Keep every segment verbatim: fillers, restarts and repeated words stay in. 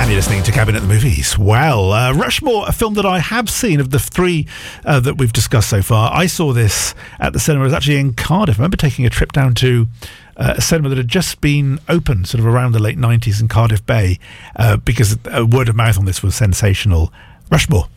And you're listening to Cabin at the Movies. Well, uh, Rushmore, a film that I have seen of the three uh, that we've discussed so far. I saw this at the cinema. It was actually in Cardiff. I remember taking a trip down to uh, a cinema that had just been opened sort of around the late nineties in Cardiff Bay uh, because uh, word of mouth on this was sensational. Rushmore.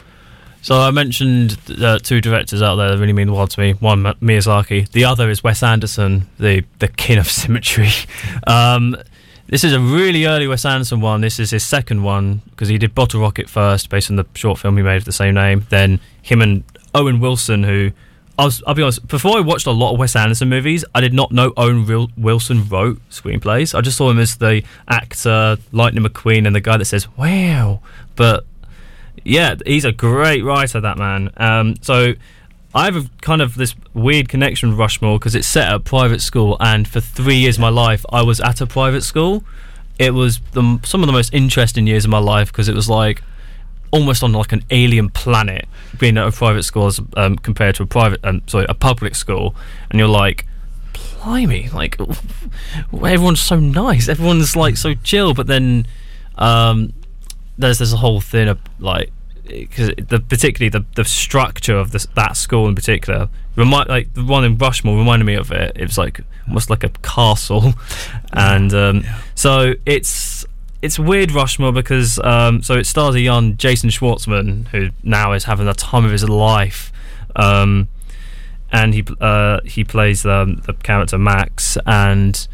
So I mentioned uh, two directors out there that really mean the world to me. One, Miyazaki. The other is Wes Anderson, the, the king of symmetry. Um... This is a really early Wes Anderson one. This is his second one, because he did Bottle Rocket first, based on the short film he made of the same name. Then him and Owen Wilson, who... I was, I'll be honest, before I watched a lot of Wes Anderson movies, I did not know Owen Wil- Wilson wrote screenplays. I just saw him as the actor, Lightning McQueen, and the guy that says, wow. But, yeah, he's a great writer, that man. Um, so... I have a kind of this weird connection with Rushmore because it's set at a private school, and for three years of my life I was at a private school. It was the, some of the most interesting years of my life because it was like almost on like an alien planet being at a private school as, um, compared to a private, um, sorry, a public school, and you're like, blimey, like everyone's so nice, everyone's like so chill, but then um, there's this whole thing of like. Because the particularly the, the structure of this, that school in particular, remind like the one in Rushmore reminded me of it. It was like almost like a castle, and um, yeah. so it's it's weird Rushmore because um, so it stars a young Jason Schwartzman who now is having the time of his life, um, and he uh, he plays um, the character Max, and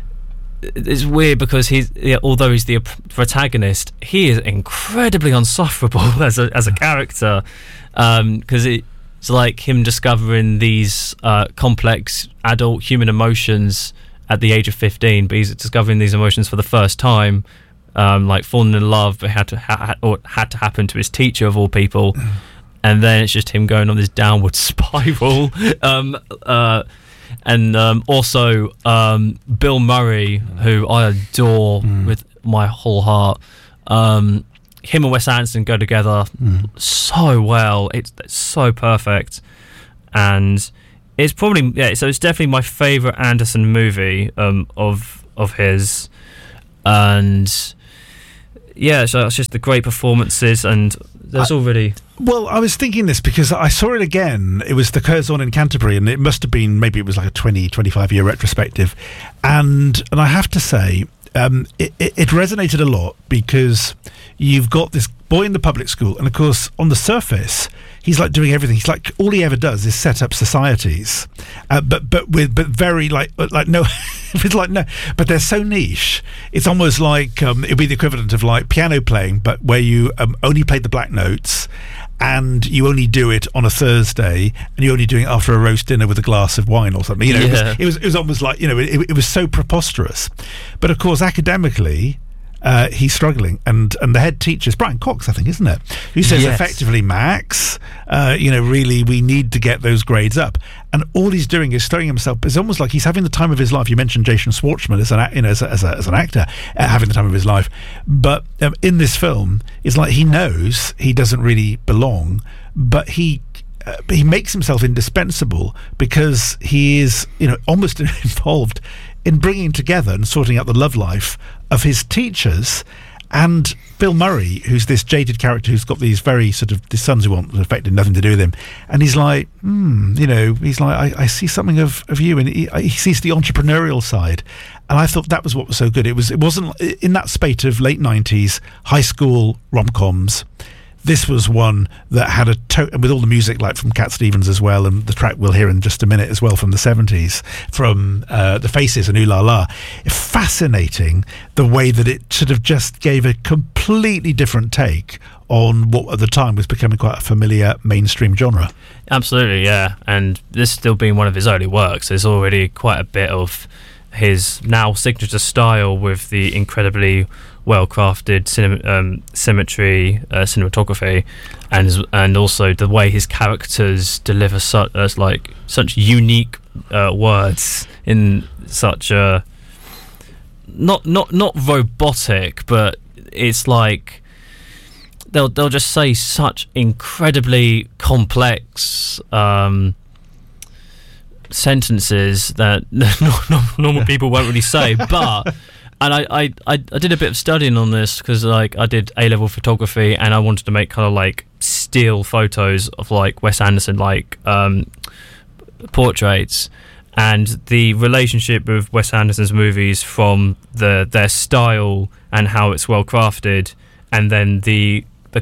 it's weird because he's yeah, although he's the protagonist, he is incredibly insufferable as a as a character, because um, it, it's like him discovering these uh, complex adult human emotions at the age of fifteen, but he's discovering these emotions for the first time, um, like falling in love, but had to ha- or had to happen to his teacher of all people, and then it's just him going on this downward spiral. um, uh, And um, also um, Bill Murray, who I adore mm. with my whole heart. Um, him and Wes Anderson go together mm. so well. It's, it's so perfect, and it's probably yeah. So it's definitely my favourite Anderson movie um, of of his, and yeah. So it's just the great performances, and there's I, already. Well, I was thinking this because I saw it again. It was the Curzon in Canterbury, and it must have been, maybe it was like a twenty, twenty-five year retrospective. And and I have to say, um, it, it, it resonated a lot because you've got this boy in the public school, and of course, on the surface, he's like doing everything. He's like, all he ever does is set up societies, uh, but but with but very like like no, it's like no, but they're so niche. It's almost like um, it'd be the equivalent of like piano playing, but where you um, only played the black notes. And you only do it on a Thursday, and you're only doing it after a roast dinner with a glass of wine or something. You know, yeah. it, was, it was it was almost like, you know, it, it was so preposterous. But of course, academically, uh, he's struggling, and and the head teacher is Brian Cox, I think, isn't it? Who says yes. effectively, Max, uh, you know, really, we need to get those grades up. And all he's doing is throwing himself. It's almost like he's having the time of his life. You mentioned Jason Schwartzman as an, you know, as, a, as, a, as an actor, uh, having the time of his life. But um, in this film, it's like he knows he doesn't really belong, but he uh, he makes himself indispensable because he is, you know, almost involved in bringing together and sorting out the love life of his teachers. And Bill Murray, who's this jaded character who's got these very sort of the sons who want effectively nothing to do with him, and he's like, hmm, you know, he's like, I, I see something of, of you, and he, he sees the entrepreneurial side, and I thought that was what was so good. It was, it wasn't in that spate of late nineties high school rom-coms. This was one that had a to- and with all the music like from Cat Stevens as well, and the track we'll hear in just a minute as well from the seventies, from uh, The Faces and Ooh La La. Fascinating the way that it sort of just gave a completely different take on what at the time was becoming quite a familiar mainstream genre. Absolutely, yeah. And this still being one of his early works, there's already quite a bit of his now signature style with the incredibly well-crafted cinema, um, symmetry, uh, cinematography, and and also the way his characters deliver such uh, like such unique uh, words in such a not not not robotic, but it's like they'll they'll just say such incredibly complex um, sentences that normal people won't really say, but. And I, I, I, I did a bit of studying on this because like I did A-level photography and I wanted to make kind of like still photos of like Wes Anderson like um, portraits, and the relationship with Wes Anderson's movies from the their style and how it's well crafted, and then the the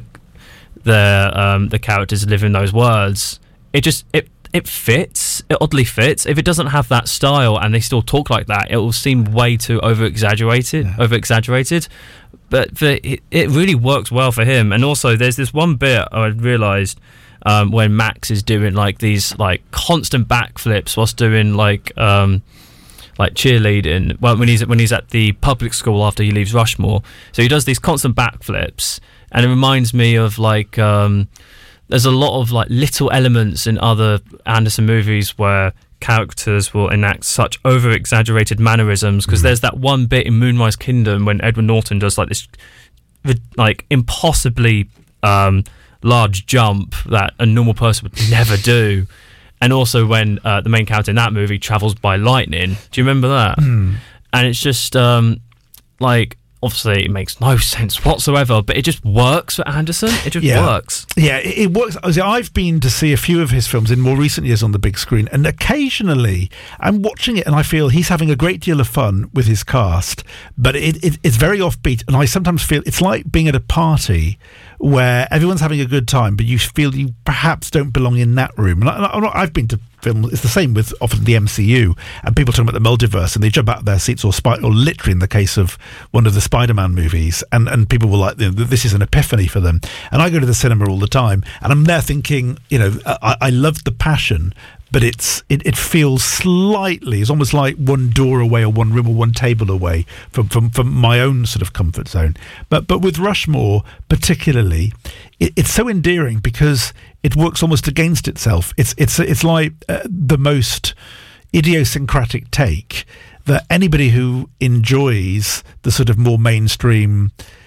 the um, the characters live in those words. It just it. It fits. It oddly fits. If it doesn't have that style and they still talk like that, it will seem way too over exaggerated. Yeah. Over exaggerated, but for, it, it really works well for him. And also, there's this one bit I realised um, when Max is doing like these like constant backflips whilst doing like um, like cheerleading. Well, when he's when he's at the public school after he leaves Rushmore, so he does these constant backflips, and it reminds me of like. Um, There's a lot of like little elements in other Anderson movies where characters will enact such over-exaggerated mannerisms. Because mm. there's that one bit in Moonrise Kingdom when Edward Norton does like this, like impossibly um, large jump that a normal person would never do. And also when uh, the main character in that movie travels by lightning. Do you remember that? Mm. And it's just um, like. Obviously, it makes no sense whatsoever, but it just works for Anderson. It just yeah. works. Yeah, it, it works. I've been to see a few of his films in more recent years on the big screen, and occasionally I'm watching it and I feel he's having a great deal of fun with his cast, but it, it, it's very offbeat, and I sometimes feel it's like being at a party where everyone's having a good time, but you feel you perhaps don't belong in that room. And I, I've been to film. It's the same with often the M C U, and people talk about the multiverse and they jump out of their seats, or spy, or literally in the case of one of the Spider-Man movies, and, and people were like, this is an epiphany for them. And I go to the cinema all the time and I'm there thinking, you know, I, I love the passion, but it's it, it feels slightly, it's almost like one door away or one room or one table away from, from, from my own sort of comfort zone. But but with Rushmore particularly, it, it's so endearing because it works almost against itself. It's it's it's like uh, the most idiosyncratic take that anybody who enjoys the sort of more mainstream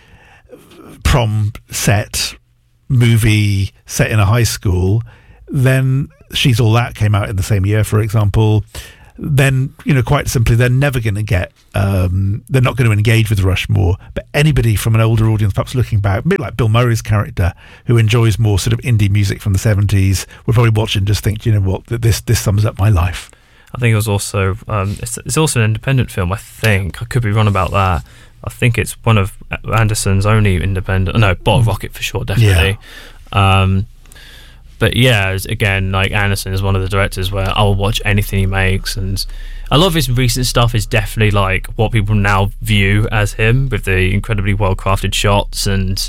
prom set movie set in a high school, then She's All That came out in the same year, for example, then, you know, quite simply, they're never going to get, um, they're not going to engage with Rushmore. But anybody from an older audience, perhaps looking back, a bit like Bill Murray's character, who enjoys more sort of indie music from the seventies, will probably watch it and just think, you know what, this this sums up my life. I think it was also, um, it's, it's also an independent film, I think. I could be wrong about that. I think it's one of Anderson's only independent, no, Bottle Rocket for sure, definitely. Yeah. Um, But yeah, again, like Anderson is one of the directors where I'll watch anything he makes, and a lot of his recent stuff is definitely like what people now view as him, with the incredibly well-crafted shots. And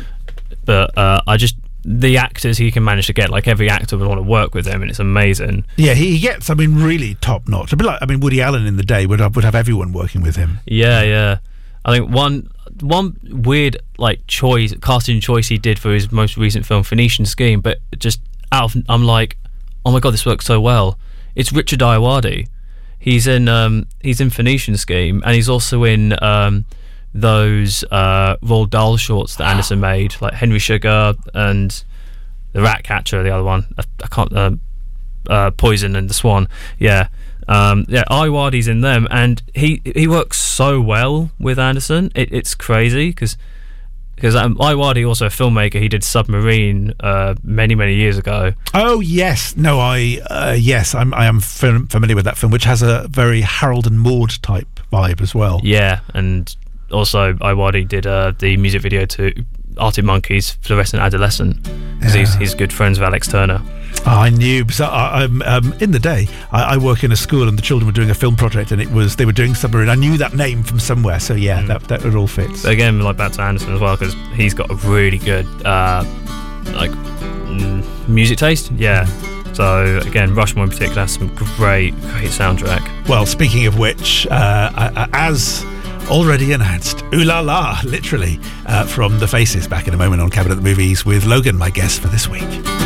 but uh, I just the actors he can manage to get, like every actor would want to work with him, and it's amazing. Yeah, he gets, I mean, really top notch. A bit like, I mean, Woody Allen in the day would have, would have everyone working with him. Yeah, yeah. I think one. One weird like choice, casting choice he did for his most recent film, Phoenician Scheme, but just out of, I'm like, oh my god, this works so well. It's Richard Ayoade. He's in um, he's in Phoenician Scheme, and he's also in um, those uh, Roald Dahl shorts that Anderson made, like Henry Sugar and The Rat Catcher, the other one. I, I can't. Uh, uh, Poison and the Swan. Yeah. Um, yeah, Ayawade's in them, and he he works so well with Anderson. It, it's crazy because because um, Ayawade, also a filmmaker, he did Submarine uh, many many years ago. Oh yes, no, I uh, yes, I'm I am fam- familiar with that film, which has a very Harold and Maude type vibe as well. Yeah, and also Ayawade did uh, the music video to Arctic Monkeys' "Fluorescent Adolescent" because yeah. he's he's good friends with Alex Turner. Oh, I knew because I, I'm um, in the day I, I work in a school and the children were doing a film project, and it was they were doing Submarine. I knew that name from somewhere, so yeah, mm. that that would all fit. But again, like back to Anderson as well, because he's got a really good uh, like mm, music taste. Yeah. So again, Rushmore in particular has some great great soundtrack. Well, speaking of which, uh, as already announced, ooh la la, literally, uh, from The Faces, back in a moment on Cabinet of the Movies with Logan, my guest for this week.